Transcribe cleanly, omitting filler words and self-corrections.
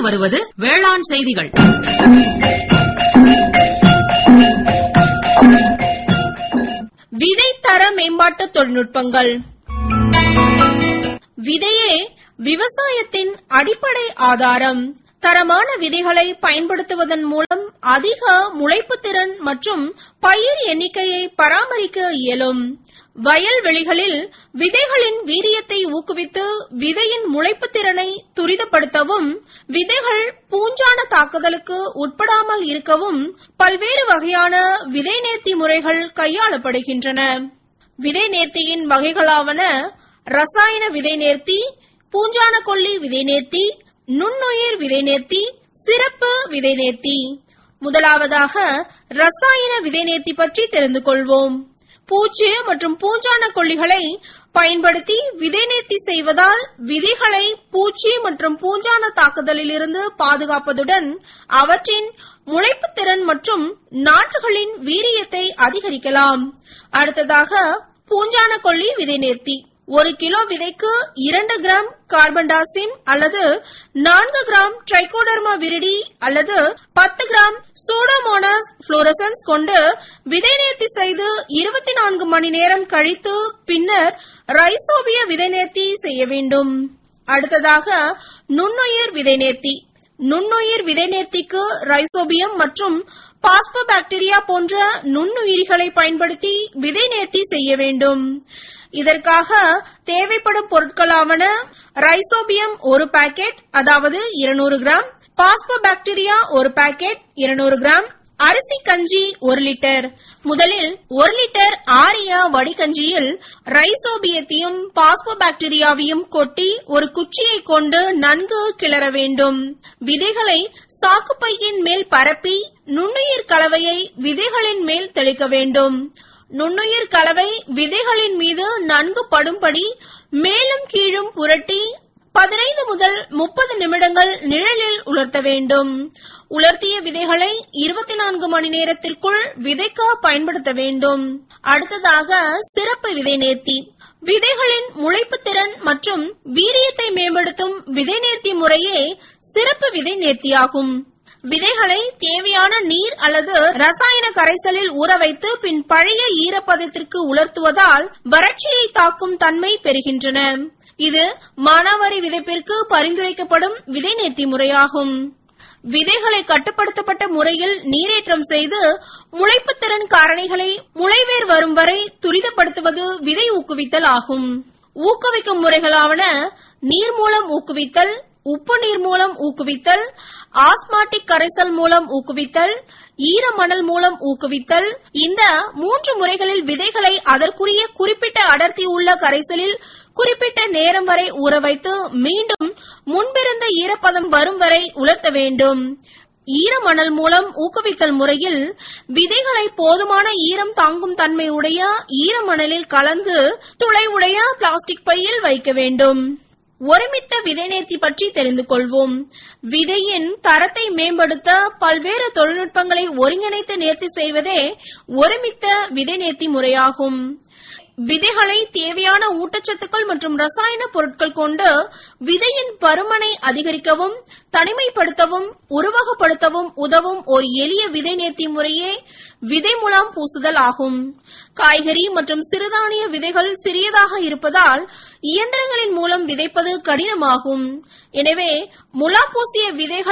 வருவது வேளாண் செய்திகள். விதை தர மேம்பாட்டு தொழில்நுட்பங்கள். விதையே விவசாயத்தின் அடிப்படை ஆதாரம். தரமான விதைகளை பயன்படுத்துவதன் மூலம் அதிக முளைப்பு திறன் மற்றும் பயிர் எண்ணிக்கையை பராமரிக்க இயலும். வயல்வெளிகளில் விதைகளின் வீரியத்தை ஊக்குவித்து விதையின் முளைப்பு திறனை துரிதப்படுத்தவும், விதைகள் பூஞ்சான தாக்குதலுக்கு உட்படாமல் இருக்கவும் பல்வேறு வகையான விதை நேர்த்தி முறைகள் கையாளப்படுகின்றன. விதை நேர்த்தியின் வகைகளாவன ரசாயன விதை நேர்த்தி, பூஞ்சான கொல்லி விதை நேர்த்தி, நுண்ணுயிர் விதை நேர்த்தி, சிறப்பு விதை நேர்த்தி. முதலாவதாக ரசாயன விதை நேர்த்தி பற்றி தெரிந்து கொள்வோம். பூச்சி மற்றும் பூஞ்சான கொல்லிகளை பயன்படுத்தி விதை நேர்த்தி செய்வதால் விதைகளை பூச்சி மற்றும் பூஞ்சான தாக்குதலில் இருந்து பாதுகாப்பதுடன் அவற்றின் முளைப்பு திறன் மற்றும் நாற்றுகளின் வீரியத்தை அதிகரிக்கலாம். அடுத்ததாக பூஞ்சான கொல்லி விதை நேர்த்தி. 1 கிலோ விதைக்கு 2 கிராம் கார்பன்டாசிம் அல்லது 4 கிராம் ட்ரைகோடர்மா விரிடி அல்லது 10 கிராம் சூடோமோனாஸ் புளோரசன்ஸ் கொண்டு விதை நேர்த்தி செய்து 24 மணி நேரம் கழித்து பின்னர் ரைசோபிய விதை நேர்த்தி செய்ய வேண்டும். அடுத்ததாக நுண்ணுயிர் விதை நேர்த்தி. நுண்ணுயிர் விதை நேர்த்திக்கு ரைசோபியம் மற்றும் பாஸ்போபாக்டீரியா போன்ற நுண்ணுயிரிகளை பயன்படுத்தி விதை நேர்த்தி செய்ய வேண்டும். இதற்காக தேவைப்படும் பொருட்களாவன ரைசோபியம் 1 பாக்கெட் அதாவது 200 கிராம், பாஸ்போபாக்டீரியா 1 பாக்கெட் 200 கிராம், அரிசி கஞ்சி 1 லிட்டர். முதலில் 1 லிட்டர் ஆரிய வடிகஞ்சியில் ரைசோபியத்தையும் பாஸ்போபாக்டீரியாவையும் கொட்டி ஒரு குச்சியை கொண்டு நன்கு கிளற வேண்டும். விதைகளை சாக்குப்பையின் மேல் பரப்பி நுண்ணுயிர் கலவையை விதைகளின் மேல் தெளிக்க வேண்டும். நுண்ணுயிர் கலவை விதைகளின் மீது நன்கு படும்படி மேலும் கீழும் புரட்டி 15 முதல் 30 நிமிடங்கள் நிழலில் உலர்த்த வேண்டும். உலர்த்திய விதைகளை 24 மணி நேரத்திற்குள் விதைக்க பயன்படுத்த வேண்டும். அடுத்ததாக சிறப்பு விதை நேர்த்தி. விதைகளின் முளைப்பு திறன் மற்றும் வீரியத்தை மேம்படுத்தும் விதை நேர்த்தி முறையே சிறப்பு விதை நேர்த்தியாகும். விதைகளை தேவையான நீர் அல்லது ரசாயன கரைசலில் ஊற வைத்து பின் பழைய ஈரப்பதத்திற்கு உலர்த்துவதால் வறட்சியை தாக்கும் தன்மை பெறுகின்றன. இது மானாவாரி விதைப்பிற்கு பரிந்துரைக்கப்படும் விதை நேர்த்தி முறையாகும். விதைகளை கட்டுப்படுத்தப்பட்ட முறையில் நீரேற்றம் செய்து முளைப்பு திறன் காரணிகளை முளைவேர் வரும் வரை துரிதப்படுத்துவது விதை ஊக்குவித்தல் ஆகும். ஊக்குவிக்கும் முறைகளாவன நீர் மூலம் ஊக்குவித்தல், உப்பு நீர் மூலம் ஊக்குவித்தல், ஆஸ்மாட்டிக் கரைசல் மூலம் ஊக்குவித்தல், ஈரமணல் மூலம் ஊக்குவித்தல். இந்த 3 முறைகளில் விதைகளை அதற்குரிய குறிப்பிட்ட அடர்த்தி உள்ள கரைசலில் குறிப்பிட்ட நேரம் வரை ஊற வைத்து மீண்டும் முன்பிருந்த ஈரப்பதம் வரும் வரை உலர்த்த வேண்டும். ஈரமணல் மூலம் ஊக்குவித்தல் முறையில் விதைகளை போதுமான ஈரம் தாங்கும் தன்மை உடைய ஈரமணலில் கலந்து துளை உடைய பிளாஸ்டிக் பையில் வைக்க வேண்டும். ஒருமித்த விதை நேர்த்தி பற்றி தெரிந்து கொள்வோம். விதையின் தரத்தை மேம்படுத்த பல்வேறு தொழில்நுட்பங்களை ஒருங்கிணைத்து நேர்த்தி செய்வதே ஒருமித்த விதை நேர்த்தி முறையாகும். விதைகளை தேவையான ஊட்டச்சத்துக்கள் மற்றும் ரசாயன பொருட்கள் கொண்டு விதையின் பருமனை அதிகரிக்கவும் தனிமைப்படுத்தவும் உருவகப்படுத்தவும் உதவும் ஒரு எளிய விதை நேர்த்தி முறையே விதை முலாம் பூசுதல் ஆகும். காய்கறி மற்றும் சிறுதானிய விதைகள் சிறியதாக இருப்பதால் இயந்திரங்களின் மூலம் விதைப்பது கடினமாகும். எனவே முலாம் பூசிய விதைகள்